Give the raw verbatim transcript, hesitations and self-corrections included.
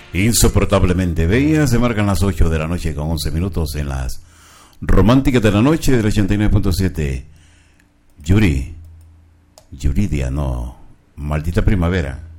Insoportablemente bella, se marcan las ocho de la noche con once minutos en las románticas de la noche del ochenta y nueve punto siete. Yuri, Yuridia, no, maldita primavera.